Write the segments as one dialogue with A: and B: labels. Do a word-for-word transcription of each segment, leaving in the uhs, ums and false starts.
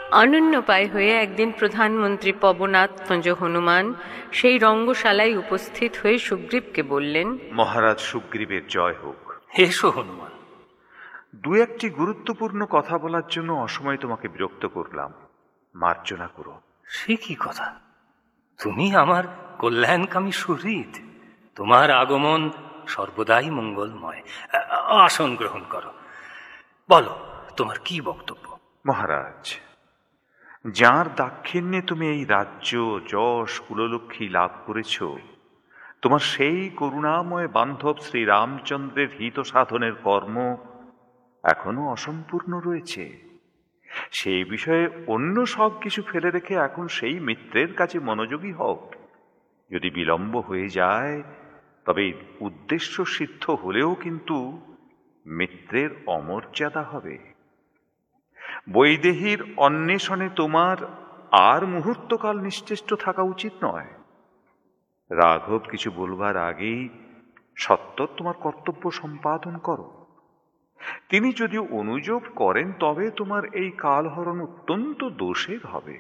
A: অনন্যপায় হয়ে একদিন প্রধানমন্ত্রী পবনাত্মজ হনুমান সেই রঙ্গশালায় উপস্থিত হয়ে সুগ্রীবকে বললেন,
B: মহারাজ সুগ্রীবের জয় হোক।
C: এসো হনুমান।
B: দু একটি গুরুত্বপূর্ণ কথা বলার জন্য অসময়ে তোমাকে বিরক্ত করলাম, মার্জনা করো।
C: সে কি কথা? তুমি আমার কল্যাণকামী সুহৃদ, তোমার আগমন সর্বদাই মঙ্গলময়। আসন গ্রহণ করো, বলো তোমার কি বক্তব্য।
B: মহারাজ, যার দাক্ষিণ্যে তুমি এই রাজ্য, যশ, কুললক্ষ্মী লাভ করেছ, তোমার সেই করুণাময় বান্ধব শ্রীরামচন্দ্রের হিত সাধনের কর্ম এখনো অসম্পূর্ণ রয়েছে। সেই বিষয়ে অন্য সব কিছু ফেলে রেখে এখন সেই মিত্রের কাছে মনোযোগী হও। যদি বিলম্ব হয়ে যায় তবে উদ্দেশ্য সিদ্ধ হলেও কিন্তু মিত্রের অমর্যাদা হবে। বৈদেহীর অন্বেষণে তোমার আর মুহূর্তকাল নিশ্চেষ্ট থাকা উচিত নয়। রাঘব কিছু বলবার আগেই সত্বর তোমার কর্তব্য সম্পাদন করো। তিনি যদি অনুযোগ করেন তবে তোমার এই কালহরণ অত্যন্ত দোষের হবে।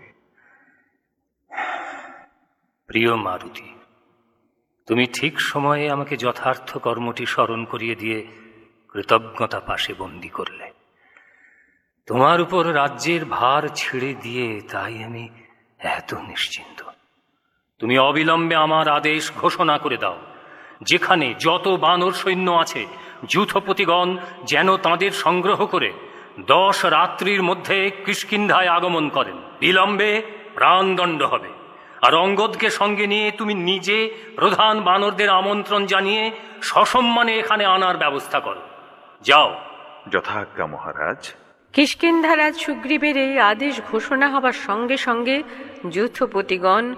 C: প্রিয় মারুতি, তুমি ঠিক সময়ে আমাকে যথার্থ কর্মটি স্মরণ করিয়ে দিয়ে কৃতজ্ঞতা পাশে বন্দী করলে। তোমার উপর রাজ্যের ভার ছেড়ে দিয়ে তাই আমি এত নিশ্চিন্ত। তুমি অবিলম্বে আমার আদেশ ঘোষণা করে দাও, যেখানে যত বানর সৈন্য আছে যূথপতিগণ যেন তাদের সংগ্রহ করে দশ রাত্রির মধ্যে কিষ্কিন্ধায় আগমন করেন। বিলম্বে প্রাণদণ্ড হবে। আর অঙ্গদকে সঙ্গে নিয়ে তুমি নিজে প্রধান বানরদের আমন্ত্রণ জানিয়ে সসম্মানে এখানে আনার ব্যবস্থা করো। যাও।
B: যথাজ্ঞা মহারাজ।
A: কিষ্কিন্ধারাজ সুগ্রীবের এই আদেশ ঘোষণা হবার সঙ্গে সঙ্গে যূথপতিগণ